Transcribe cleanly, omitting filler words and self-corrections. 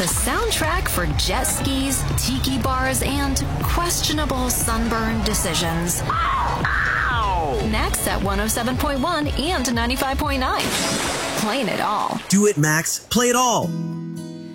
The soundtrack for jet skis, tiki bars, and questionable sunburn decisions. Next at 107.1 and 95.9. Playing it all. Do it, Max. Play it all.